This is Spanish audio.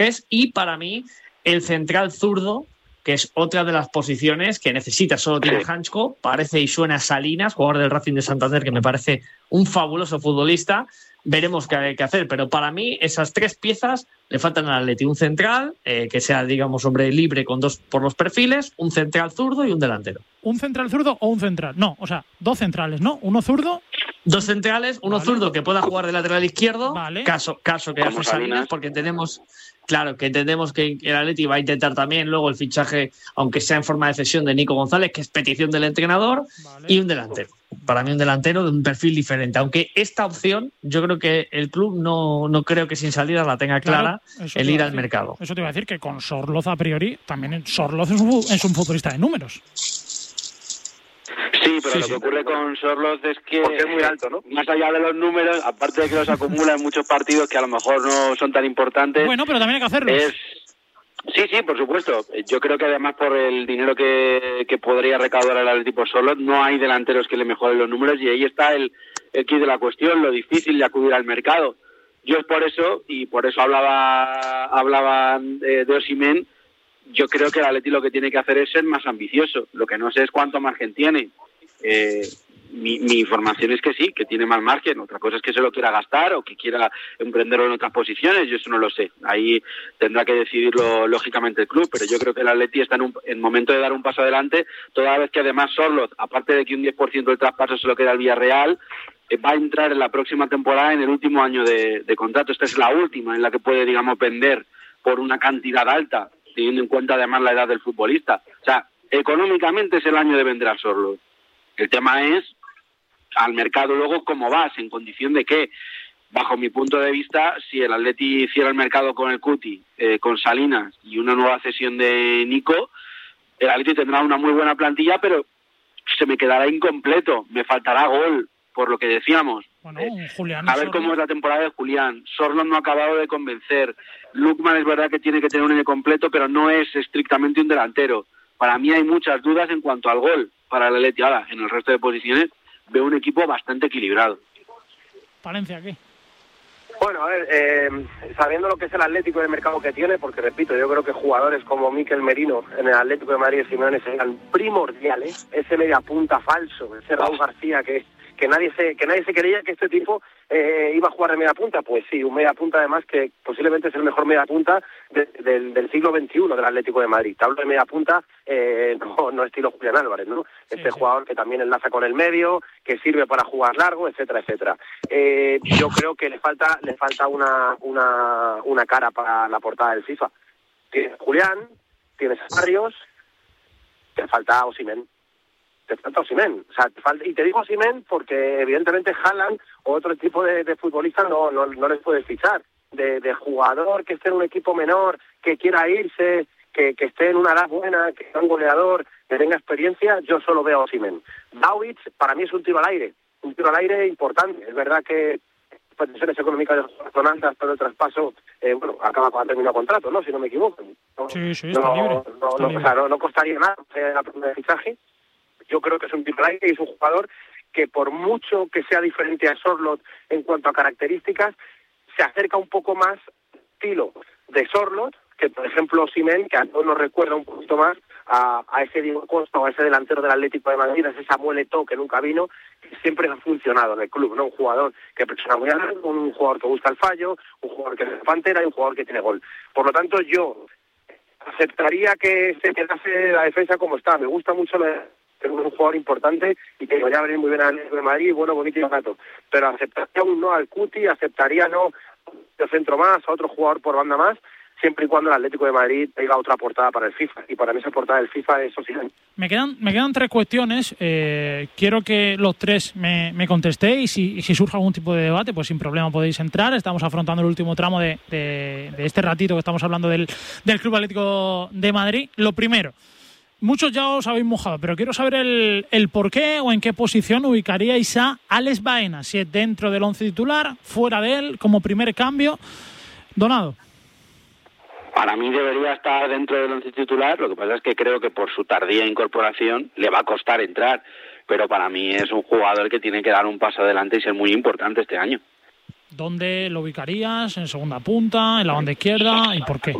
y para mí el central zurdo, que es otra de las posiciones que necesita solo tiene Hansko, parece y suena Salinas, jugador del Racing de Santander, que me parece un fabuloso futbolista. Veremos qué hay que hacer, pero para mí esas tres piezas le faltan al Atleti: un central que sea, digamos, hombre libre con dos por los perfiles, un central zurdo y un delantero. ¿Un central zurdo o un central? No, o sea, dos centrales, ¿no? Uno zurdo. Dos centrales, uno zurdo que pueda jugar de lateral izquierdo, caso que hace Salinas, porque entendemos que el Atleti va a intentar también luego el fichaje, aunque sea en forma de cesión, de Nico González, que es petición del entrenador, y un delantero. Para mí un delantero de un perfil diferente, aunque esta opción yo creo que el club no creo que sin salidas la tenga clara, el ir al mercado. Eso te iba a decir, que con Sorloz a priori, también Sorloz es un futbolista de números. Sí, pero lo que ocurre con Sorloz es que es muy alto, ¿no? Más allá de los números, aparte de que los acumula en muchos partidos que a lo mejor no son tan importantes. Bueno, pero también hay que hacerlo. Sí, por supuesto. Yo creo que además por el dinero que podría recaudar el Atleti por Sorloz, no hay delanteros que le mejoren los números, y ahí está el quid de la cuestión, lo difícil de acudir al mercado. Yo es por eso hablaban de Osimhen. Yo creo que el Atleti lo que tiene que hacer es ser más ambicioso. Lo que no sé es cuánto margen tiene. Mi información es que sí, que tiene más margen. Otra cosa es que se lo quiera gastar o que quiera emprenderlo en otras posiciones. Yo eso no lo sé. Ahí tendrá que decidirlo lógicamente el club. Pero yo creo que el Atleti está en el momento de dar un paso adelante, toda vez que además Sorloz, aparte de que un 10% del traspaso se lo queda al Villarreal, va a entrar en la próxima temporada en el último año de contrato. Esta es la última en la que puede, digamos, vender por una cantidad alta, teniendo en cuenta además la edad del futbolista. O sea, económicamente es el año de vender a Sorloz. El tema es al mercado luego cómo vas, en condición de que, bajo mi punto de vista, si el Atleti hiciera el mercado con el Cuti, con Salinas y una nueva cesión de Nico, el Atleti tendrá una muy buena plantilla, pero se me quedará incompleto, me faltará gol, por lo que decíamos. Bueno, Julián, a ver cómo es la temporada de Julián. Sorloz no ha acabado de convencer. Lukman es verdad que tiene que tener un año completo, pero no es estrictamente un delantero. Para mí hay muchas dudas en cuanto al gol para el Atleti. Ahora, en el resto de posiciones veo un equipo bastante equilibrado. Palencia, ¿qué? Bueno, a ver, sabiendo lo que es el Atlético y el mercado que tiene, porque repito, yo creo que jugadores como Mikel Merino en el Atlético de Madrid y Simeone serían primordiales. Ese mediapunta falso, ese Raúl García que nadie se creía que este tipo iba a jugar de media punta. Pues sí, un media punta además que posiblemente es el mejor media punta del siglo XXI del Atlético de Madrid. Te hablo de media punta, no estilo Julián Álvarez, ¿no? Jugador que también enlaza con el medio, que sirve para jugar largo, etcétera, etcétera. Yo creo que le falta una cara para la portada del FIFA. Tienes Julián, tienes Barrios, te falta Osimhen. O sea, y te digo Osimhen porque evidentemente Haaland o otro tipo de futbolista no les puedes fichar. De jugador que esté en un equipo menor, que quiera irse, que esté en una edad buena, que sea un goleador, que tenga experiencia, yo solo veo a Osimhen. Vlahovic para mí es un tiro al aire importante. Es verdad que pretensiones económicas son altas, pero el traspaso acaba cuando termina contrato, ¿no? Si no me equivoco. Sí, está libre. No costaría nada la primera de fichaje. Yo creo que es un tiro al aire y es un jugador que por mucho que sea diferente a Sorloth en cuanto a características, se acerca un poco más al estilo de Sorloth que, por ejemplo, Osimhen, que a todos nos recuerda un poquito más a ese Diego Costa o a ese delantero del Atlético de Madrid, a ese Samuel Eto'o que nunca vino, que siempre ha funcionado en el club, ¿no? Un jugador que presiona muy alto, un jugador que busca el fallo, un jugador que es pantera y un jugador que tiene gol. Por lo tanto, yo aceptaría que se quedase la defensa como está. Me gusta mucho es un jugador importante y que vaya a venir muy bien al Atlético de Madrid, bueno, bonito y barato. Pero aceptaría un no al Cuti, aceptaría no de centro más, a otro jugador por banda más, siempre y cuando el Atlético de Madrid tenga otra portada para el FIFA. Y para mí esa portada del FIFA es Osimhen. Me quedan tres cuestiones. Quiero que los tres me contestéis y si surge algún tipo de debate, pues sin problema podéis entrar. Estamos afrontando el último tramo de este ratito que estamos hablando del Club Atlético de Madrid. Lo primero, muchos ya os habéis mojado, pero quiero saber el por qué o en qué posición ubicaríais a Alex Baena, si es dentro del 11 titular, fuera de él, como primer cambio. Donado. Para mí debería estar dentro del 11 titular, lo que pasa es que creo que por su tardía incorporación le va a costar entrar, pero para mí es un jugador que tiene que dar un paso adelante y ser muy importante este año. ¿Dónde lo ubicarías? ¿En segunda punta? ¿En la banda izquierda? ¿Y por qué?